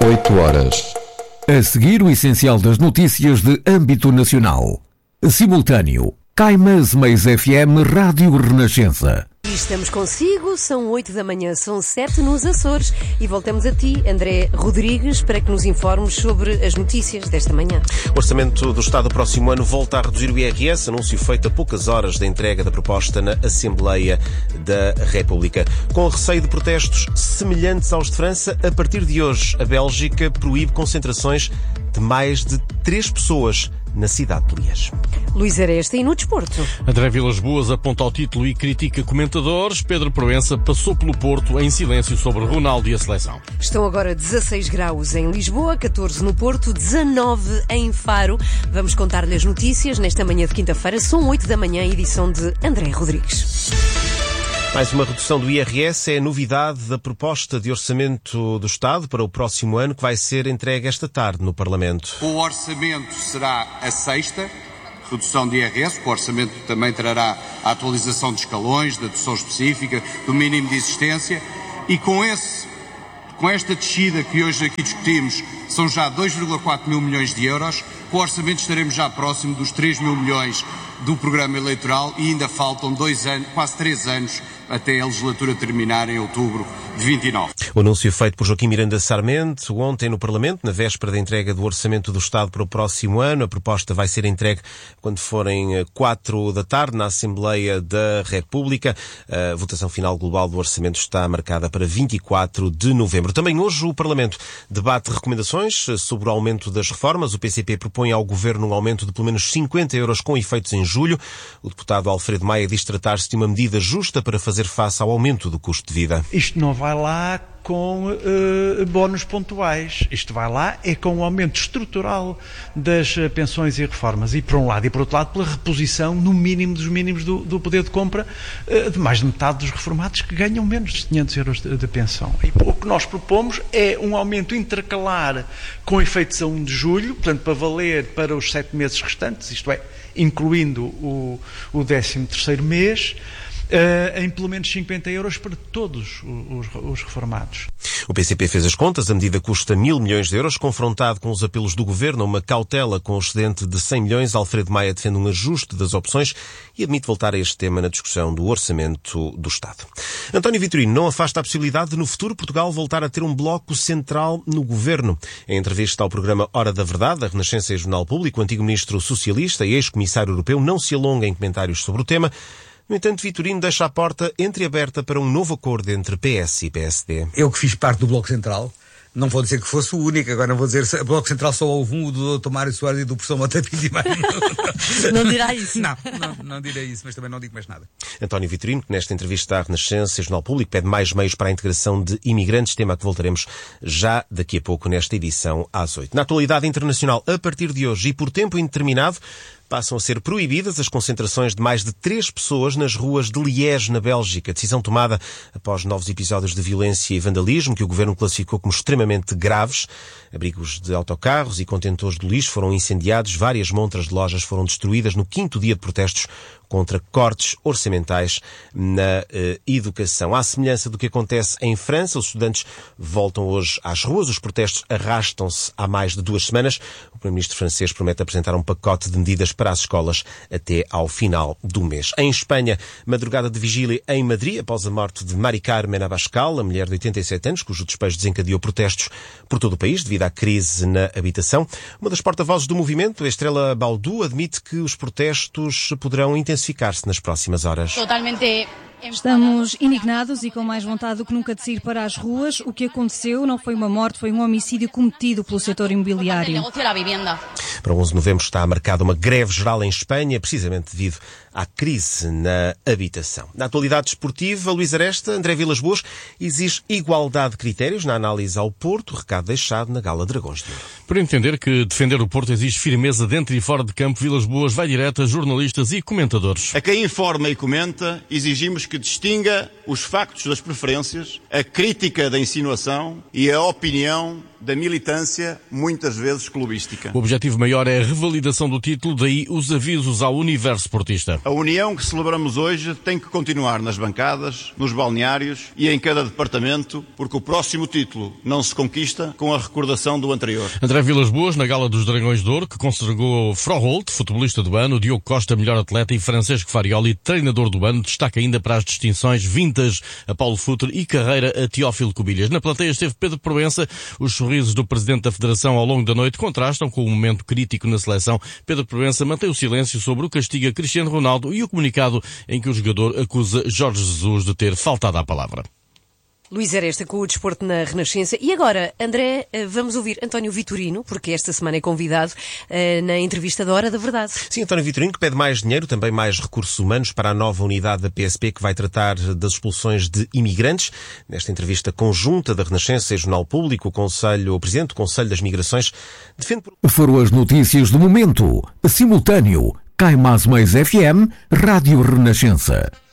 8 horas. A seguir, o essencial das notícias de âmbito nacional. Simultâneo. Caimãs Meias FM Rádio Renascença. E estamos consigo, são 8 da manhã, são 7 nos Açores e voltamos a ti, André Rodrigues, para que nos informes sobre as notícias desta manhã. O Orçamento do Estado do próximo ano volta a reduzir o IRS, anúncio feito a poucas horas da entrega da proposta na Assembleia da República. Com receio de protestos semelhantes aos de França, a partir de hoje a Bélgica proíbe concentrações de mais de 3 pessoas na cidade de Liège. Luís Aresta e no desporto. André Vilas Boas aponta ao título e critica comentadores. Pedro Proença passou pelo Porto em silêncio sobre Ronaldo e a seleção. Estão agora 16 graus em Lisboa, 14 no Porto, 19 em Faro. Vamos contar-lhe as notícias nesta manhã de quinta-feira. São 8 da manhã, edição de André Rodrigues. Mais uma redução do IRS é a novidade da proposta de orçamento do Estado para o próximo ano, que vai ser entregue esta tarde no Parlamento. O orçamento será a sexta redução de IRS. O orçamento também trará a atualização de escalões, da dedução específica, do mínimo de existência, e com esta descida que hoje aqui discutimos, são já 2,4 mil milhões de euros. Com o orçamento estaremos já próximo dos 3 mil milhões do programa eleitoral e ainda faltam 2 anos, quase 3 anos, até a legislatura terminar em outubro de 29. O anúncio feito por Joaquim Miranda Sarmento ontem no Parlamento, na véspera da entrega do Orçamento do Estado para o próximo ano. A proposta vai ser entregue quando forem 4 da tarde na Assembleia da República. A votação final global do Orçamento está marcada para 24 de novembro. Também hoje o Parlamento debate recomendações sobre o aumento das reformas. O PCP propõe ao Governo um aumento de pelo menos 50 euros com efeitos em julho. O deputado Alfredo Maia diz tratar-se de uma medida justa para fazer face ao aumento do custo de vida. Isto não vai lá com bónus pontuais. Isto vai lá é com o aumento estrutural das pensões e reformas. E por um lado e por outro lado pela reposição no mínimo dos mínimos do poder de compra de mais de metade dos reformados que ganham menos de 500 euros de pensão. E o que nós propomos é um aumento intercalar com efeitos a 1 de julho, portanto para valer para os 7 meses restantes, isto é, incluindo o 13º mês, em pelo menos 50 euros para todos os reformados. O PCP fez as contas, a medida custa 1.000 milhões de euros, confrontado com os apelos do Governo a uma cautela com o excedente de 100 milhões. Alfredo Maia defende um ajuste das opções e admite voltar a este tema na discussão do Orçamento do Estado. António Vitorino não afasta a possibilidade de no futuro Portugal voltar a ter um bloco central no Governo. Em entrevista ao programa Hora da Verdade, da Renascença e Jornal Público, o antigo ministro socialista e ex-comissário europeu não se alonga em comentários sobre o tema. No entanto, Vitorino deixa a porta entreaberta para um novo acordo entre PS e PSD. Eu que fiz parte do Bloco Central, não vou dizer que fosse o único, agora não vou dizer que Bloco Central só houve um, o do Dr. Mário Soares e do professor Mota Pinto e mais. Não dirá isso. Não direi isso, mas também não digo mais nada. António Vitorino, que nesta entrevista à Renascença e Jornal Público pede mais meios para a integração de imigrantes, tema a que voltaremos já daqui a pouco nesta edição às 8. Na atualidade internacional, a partir de hoje e por tempo indeterminado, passam a ser proibidas as concentrações de mais de 3 pessoas nas ruas de Liège, na Bélgica. Decisão tomada após novos episódios de violência e vandalismo que o governo classificou como extremamente graves. Abrigos de autocarros e contentores de lixo foram incendiados, várias montras de lojas foram destruídas no 5º dia de protestos contra cortes orçamentais na educação. À semelhança do que acontece em França, os estudantes voltam hoje às ruas. Os protestos arrastam-se há mais de 2 semanas. O primeiro-ministro francês promete apresentar um pacote de medidas para as escolas até ao final do mês. Em Espanha, madrugada de vigília em Madrid, após a morte de Mari Carmen Abascal, a mulher de 87 anos, cujo despejo desencadeou protestos por todo o país devido à crise na habitação. Uma das porta-vozes do movimento, a Estrela Baldú, admite que os protestos poderão intensificar-se nas próximas horas. Estamos indignados e com mais vontade do que nunca de sair para as ruas. O que aconteceu não foi uma morte, foi um homicídio cometido pelo setor imobiliário. Para 11 de novembro está marcada uma greve geral em Espanha, precisamente devido à crise na habitação. Na atualidade desportiva, Luís Aresta, André Vilas Boas exige igualdade de critérios na análise ao Porto, recado deixado na Gala Dragões de Ouro. Por entender que defender o Porto exige firmeza dentro e fora de campo, Vilas Boas vai direto a jornalistas e comentadores. A quem informa e comenta, exigimos que distinga os factos das preferências, a crítica da insinuação e a opinião da militância, muitas vezes clubística. O objetivo maior é a revalidação do título, daí os avisos ao universo portista. A união que celebramos hoje tem que continuar nas bancadas, nos balneários e em cada departamento, porque o próximo título não se conquista com a recordação do anterior. André Vilas-Boas, na gala dos Dragões de Ouro, que consagrou Froholt, futebolista do ano, Diogo Costa, melhor atleta, e Francesco Farioli, treinador do ano, destaca ainda para as distinções vintas a Paulo Futre e carreira a Teófilo Cubilhas. Na plateia esteve Pedro Proença. Os sorrisos do presidente da Federação ao longo da noite contrastam com o momento crítico na seleção. Pedro Proença mantém o silêncio sobre o castigo a Cristiano Ronaldo e o comunicado em que o jogador acusa Jorge Jesus de ter faltado à palavra. Luís Aresta com o desporto na Renascença. E agora, André, vamos ouvir António Vitorino, porque esta semana é convidado na entrevista da Hora da Verdade. Sim, António Vitorino, que pede mais dinheiro, também mais recursos humanos para a nova unidade da PSP que vai tratar das expulsões de imigrantes. Nesta entrevista conjunta da Renascença e Jornal Público, o Presidente do Conselho das Migrações defende... Foram as notícias do momento. Simultâneo. Cai Mais FM, Rádio Renascença.